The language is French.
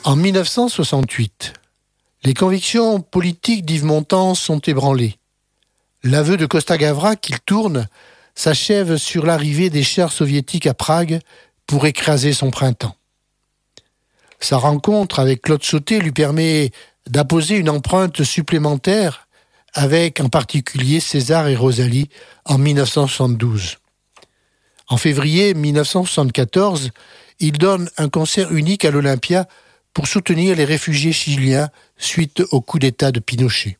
En 1968, les convictions politiques d'Yves Montand sont ébranlées. L'aveu de Costa Gavras qu'il tourne s'achève sur l'arrivée des chars soviétiques à Prague pour écraser son printemps. Sa rencontre avec Claude Sautet lui permet d'apposer une empreinte supplémentaire avec en particulier César et Rosalie en 1972. En février 1974, il donne un concert unique à l'Olympia pour soutenir les réfugiés chiliens suite au coup d'État de Pinochet.